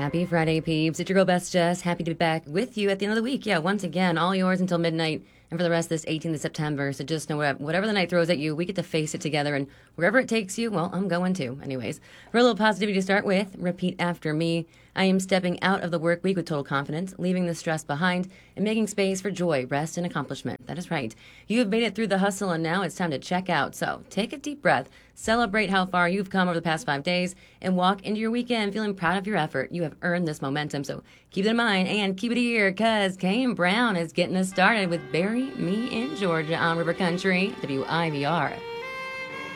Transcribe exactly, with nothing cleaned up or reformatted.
Happy Friday, peeps. It's your girl, Best Jess. Happy to be back with you at the end of the week. Yeah, once again, all yours until midnight and for the rest of this eighteenth of September. So just know whatever the night throws at you, we get to face it together. And wherever it takes you, well, I'm going to. Anyways, for a little positivity to start with, repeat after me. I am stepping out of the work week with total confidence, leaving the stress behind, and making space for joy, rest, and accomplishment. That is right. You have made it through the hustle, and now it's time to check out. So take a deep breath, celebrate how far you've come over the past five days, and walk into your weekend feeling proud of your effort. You have earned this momentum, so keep it in mind and keep it here, because Kane Brown is getting us started with Bury Me in Georgia on River Country, W I V R.